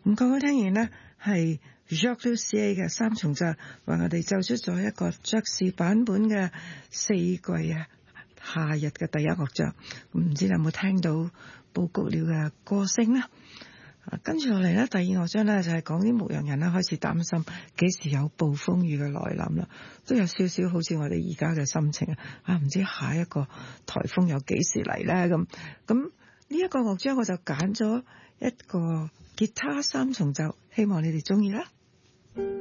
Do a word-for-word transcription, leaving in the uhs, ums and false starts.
咁各位聽完呢係 Jacques Douciet 嘅三重奏，為我哋奏出咗一個爵士版本嘅四季啊夏日嘅第一樂章。唔知你有冇聽到布谷鳥嘅歌聲呢？跟住落嚟呢，第二樂章呢就係講啲牧羊人呢開始擔心幾時有暴風雨嘅來臨啦，都有少少好似我哋而家嘅心情啊！唔知下一個颱風有幾時嚟呢？咁咁呢一個樂章我就揀咗一個吉他三重奏，希望你哋中意啦。